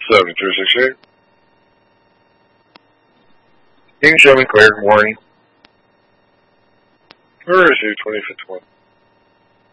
7368. You can show me clear. Warning. Where is you? 2521.